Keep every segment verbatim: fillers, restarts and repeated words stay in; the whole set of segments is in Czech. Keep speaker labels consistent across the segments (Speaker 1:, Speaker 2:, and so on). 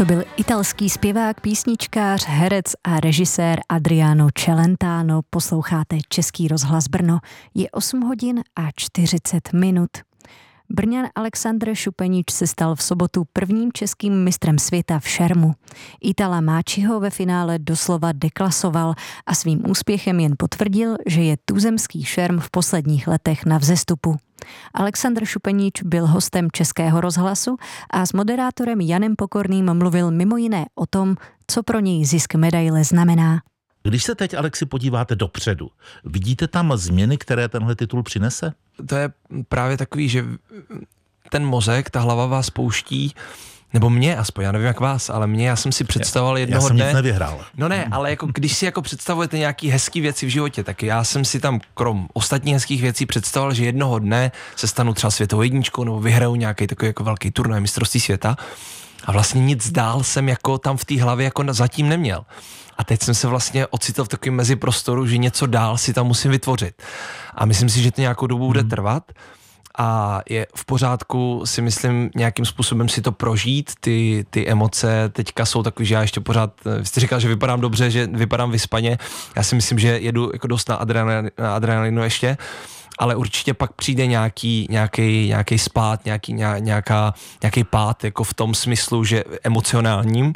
Speaker 1: To byl italský zpěvák, písničkář, herec a režisér Adriano Celentano. Posloucháte Český rozhlas Brno. Je osm hodin a čtyřicet minut. Brňan Alexandr Šupenič se stal v sobotu prvním českým mistrem světa v šermu. Itala Máčiho ve finále doslova deklasoval a svým úspěchem jen potvrdil, že je tuzemský šerm v posledních letech na vzestupu. Alexandr Šupenič byl hostem Českého rozhlasu a s moderátorem Janem Pokorným mluvil mimo jiné o tom, co pro něj zisk medaile znamená.
Speaker 2: Když se teď, Alexi, podíváte dopředu, vidíte tam změny, které tenhle titul přinese?
Speaker 3: To je právě takový, že ten mozek, ta hlava vás pouští, nebo mě aspoň, já nevím jak vás, ale mě, já jsem si představoval jednoho
Speaker 2: já jsem
Speaker 3: dne...
Speaker 2: nic nevyhrál.
Speaker 3: No ne, ale jako když si jako představujete nějaký hezký věci v životě, tak já jsem si tam krom ostatních hezkých věcí představoval, že jednoho dne se stanu třeba světovou jedničkou nebo vyhraju nějaký takový jako velký turnaj mistrovství světa a vlastně nic dál jsem jako tam v té hlavě jako zatím neměl. A teď jsem se vlastně ocitl v takovém meziprostoru, že něco dál si tam musím vytvořit. A myslím si, že to nějakou dobu bude trvat a je v pořádku, si myslím, nějakým způsobem si to prožít. Ty, ty emoce teďka jsou takový, že já ještě pořád, vy jste říkal, že vypadám dobře, že vypadám vyspaně. Já si myslím, že jedu jako dost na adrenalinu, na adrenalinu ještě, ale určitě pak přijde nějaký, nějaký, nějaký spát, nějaký, nějaká, nějaký pád, jako v tom smyslu, že emocionálním.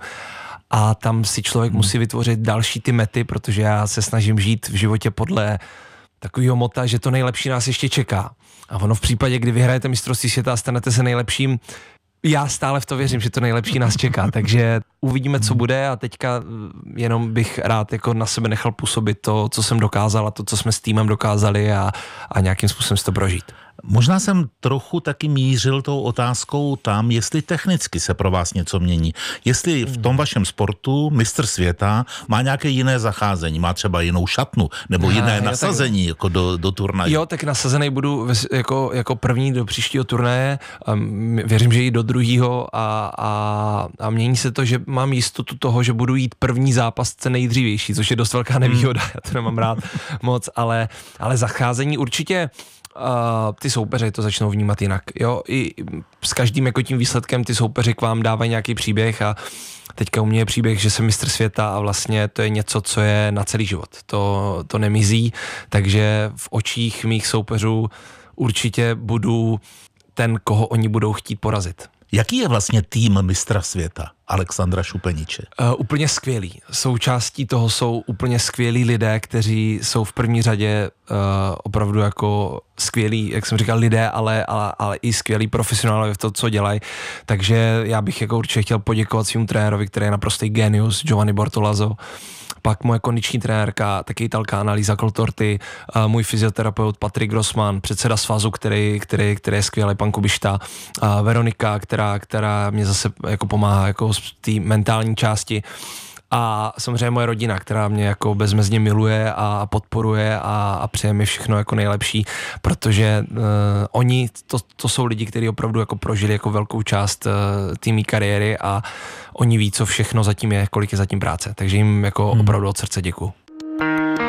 Speaker 3: A tam si člověk hmm. musí vytvořit další ty mety, protože já se snažím žít v životě podle takového mota, že to nejlepší nás ještě čeká. A ono v případě, kdy vyhrajete mistrovství světa a stanete se nejlepším, já stále v to věřím, že to nejlepší nás čeká, takže uvidíme, co bude a teďka jenom bych rád jako na sebe nechal působit to, co jsem dokázal a to, co jsme s týmem dokázali a, a nějakým způsobem si to prožít.
Speaker 2: Možná jsem trochu taky mířil tou otázkou tam, jestli technicky se pro vás něco mění. Jestli v tom vašem sportu mistr světa má nějaké jiné zacházení, má třeba jinou šatnu nebo jiné
Speaker 3: jo,
Speaker 2: nasazení
Speaker 3: tak,
Speaker 2: jako do, do turnaje.
Speaker 3: Jo, tak nasazený budu jako, jako první do příštího turnaje. Věřím, že i do druhého a, a, a mění se to, že mám jistotu toho, že budu jít první zápas co nejdřívější, což je dost velká nevýhoda, já to nemám rád moc, ale, ale zacházení určitě Uh, ty soupeři to začnou vnímat jinak. Jo? I s každým jako tím výsledkem ty soupeři k vám dávají nějaký příběh a teďka u mě je příběh, že jsem mistr světa a vlastně to je něco, co je na celý život. To, to nemizí, takže v očích mých soupeřů určitě budu ten, koho oni budou chtít porazit.
Speaker 2: Jaký je vlastně tým mistra světa Alexandra Šupeniče?
Speaker 3: Uh, úplně skvělý. Součástí toho jsou úplně skvělí lidé, kteří jsou v první řadě uh, opravdu jako skvělí, jak jsem říkal, lidé, ale, ale, ale i skvělí profesionálové v tom, co dělají. Takže já bych jako určitě chtěl poděkovat svým trenérovi, který je naprostý genius, Giovanni Bortolazzo. Pak moje kondiční trenérka, taky Italka Annalisa Coltorti, můj fyzioterapeut Patrik Grossman, předseda svazu, který, který, který je skvělý, pan Kubišta, Veronika, která, která mě zase jako pomáhá jako z té mentální části. A samozřejmě moje rodina, která mě jako bezmezně miluje a podporuje a, a přeje mi všechno jako nejlepší, protože uh, oni, to, to jsou lidi, kteří opravdu jako prožili jako velkou část uh, té mý kariéry a oni ví, co všechno zatím je, kolik je zatím práce. Takže jim jako hmm. opravdu od srdce děkuju.